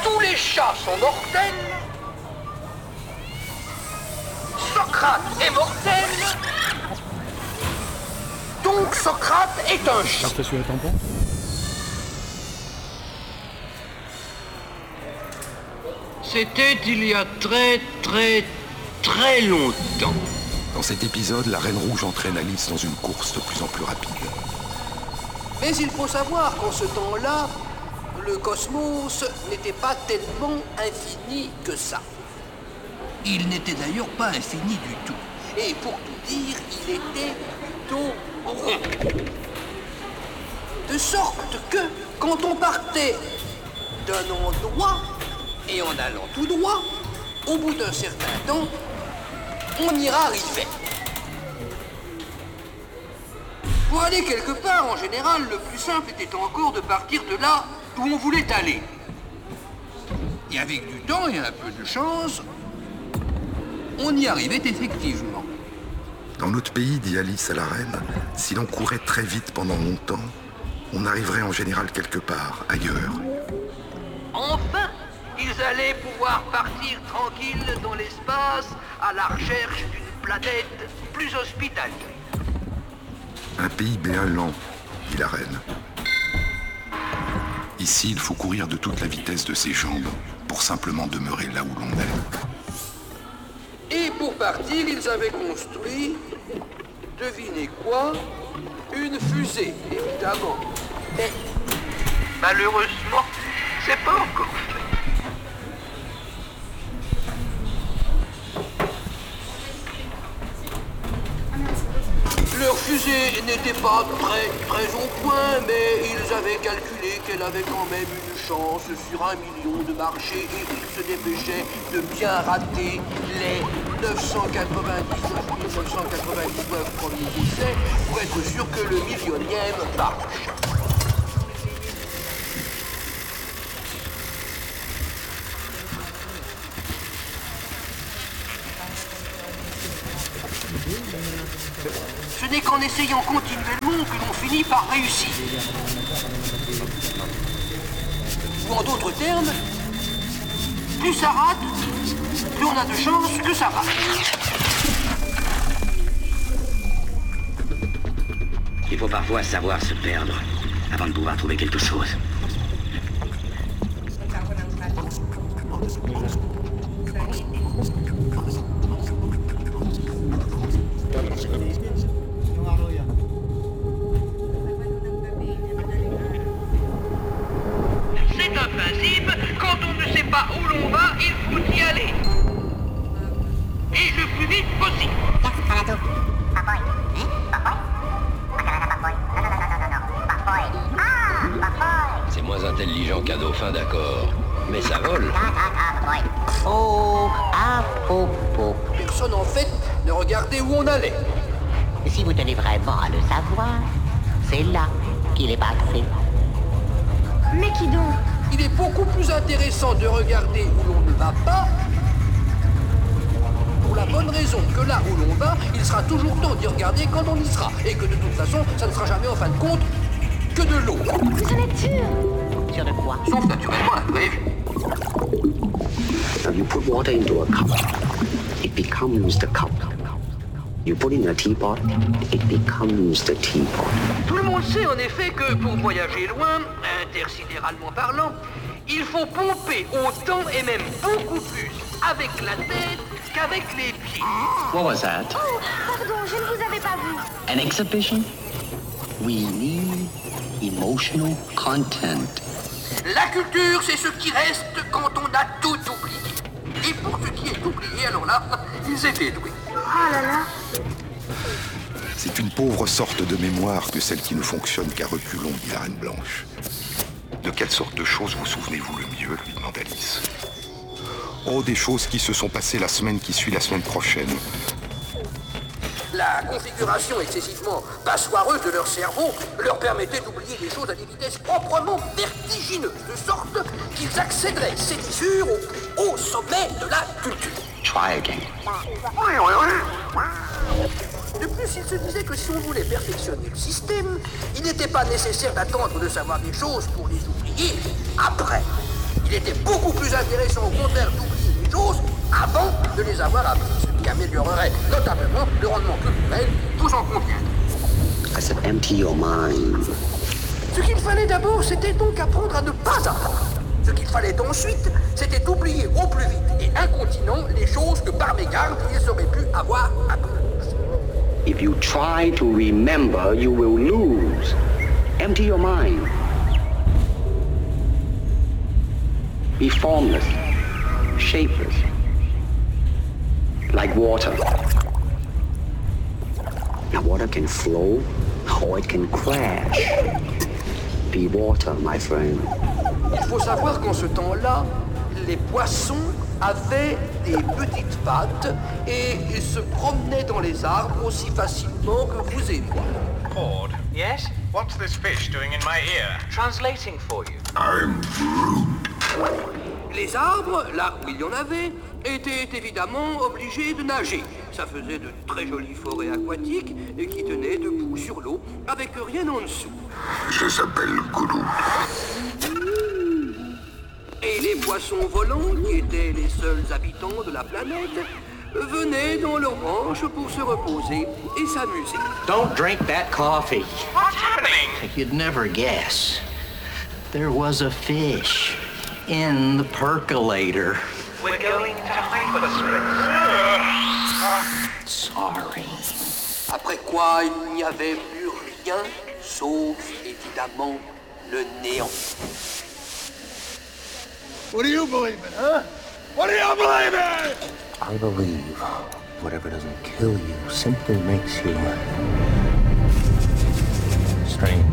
tous les chats sont mortels, Socrate est mortel, donc Socrate est un chat. Carte sur le tampon. C'était il y a très longtemps. Dans cet épisode, la Reine Rouge entraîne Alice dans une course de plus en plus rapide. Mais il faut savoir qu'en ce temps-là, le cosmos n'était pas tellement infini que ça. Il n'était d'ailleurs pas infini du tout. Et pour tout dire, il était plutôt rond. De sorte que, quand on partait d'un endroit, et en allant tout droit, au bout d'un certain temps, on y arrivait. Pour aller quelque part, en général, le plus simple était encore de partir de là où on voulait aller. Et avec du temps et un peu de chance, on y arrivait effectivement. Dans notre pays, dit Alice à la Reine, si l'on courait très vite pendant longtemps, on arriverait en général quelque part, ailleurs. Enfin, ils allaient pouvoir partir tranquilles dans l'espace à la recherche d'une planète plus hospitalière. Un pays bien lent, dit la Reine. Ici, il faut courir de toute la vitesse de ses jambes pour simplement demeurer là où l'on est. Et pour partir, ils avaient construit, devinez quoi, une fusée, évidemment. Mais malheureusement, c'est pas encore fait. Leur fusée n'était pas très au point, mais ils avaient calculé qu'elle avait quand même une chance sur 1 million de marchés et ils se dépêchaient de bien rater les 999 premiers essais pour être sûr que le millionième marche. Ce n'est qu'en essayant continuellement que l'on finit par réussir. Ou en d'autres termes, plus ça rate, plus on a de chances que ça rate. Il faut parfois savoir se perdre avant de pouvoir trouver quelque chose. C'est un principe, quand on ne sait pas où l'on va, il faut y aller. Et le plus vite possible. C'est moins intelligent qu'un dauphin, d'accord. Mais ça vole. Oh, à propos. Personne en fait ne regardait où on allait. Si vous tenez vraiment à le savoir, c'est là qu'il est passé. Mais qui donc? Il est beaucoup plus intéressant de regarder où l'on ne va pas, pour la bonne raison que là où l'on va, il sera toujours temps d'y regarder quand on y sera, et que de toute façon, ça ne sera jamais en fin de compte que de l'eau. Vous en êtes sûr? Sûr de quoi? Sauf naturellement imprévu. Now you put water into a cup, it becomes the cup. You put in a teapot, it becomes the teapot. Tout le monde sait en effet que pour voyager loin, intersidéralement parlant, il faut pomper autant et même beaucoup plus avec la tête qu'avec les pieds. What was that? Oh, pardon, je ne vous avais pas vu. An exhibition? We need emotional content. La culture, c'est ce qui reste quand on a tout oublié. Et pour ce qui est oublié, alors là, ils étaient doués. Oh là là. C'est une pauvre sorte de mémoire que celle qui ne fonctionne qu'à reculons, dit la Reine Blanche. De quelle sorte de choses vous souvenez-vous le mieux, lui demande Alice. Oh, des choses qui se sont passées la semaine qui suit la semaine prochaine. La configuration excessivement passoireuse de leur cerveau leur permettait d'oublier les choses à des vitesses proprement vertigineuses, de sorte qu'ils accéderaient ces fissures au haut sommet de la culture. Try again. De plus, il se disait que si on voulait perfectionner le système, il n'était pas nécessaire d'attendre de savoir des choses pour les oublier après. Il était beaucoup plus intéressant au contraire d'oublier les choses avant de les avoir apprises, ce qui améliorerait notablement le rendement culturel, vous en conviendrez. I said, empty your mind. Ce qu'il fallait d'abord, c'était donc apprendre à ne pas apprendre. Ce qu'il fallait ensuite, c'était oublier au plus vite et incontinent les choses que par mégarde, ils auraient pu avoir apprises. If you try to remember, you will lose. Empty your mind. Be formless, shapeless, like water. Now water can flow or it can crash. Be water, my friend. Il faut savoir qu'en ce temps-là, les poissons avaient des petites pattes et se promenaient dans les arbres aussi facilement que vous et moi. Ford, Yes? what's this fish doing in my ear? Translating for you. Les arbres, là où il y en avait, étaient évidemment obligés de nager. Ça faisait de très jolies forêts aquatiques et qui tenaient debout sur l'eau avec rien en dessous. Je s'appelle Goulou. Et les poissons volants, qui étaient les seuls habitants de la planète, venaient dans leurs branches pour se reposer et s'amuser. Don't drink that coffee. What's happening? You'd never guess. There was a fish in the percolator. We're going to hyperspace. Sorry. Après quoi, il n'y avait plus rien, sauf évidemment le néant. What do you believe in, huh? What do you believe in? I believe whatever doesn't kill you simply makes you strange.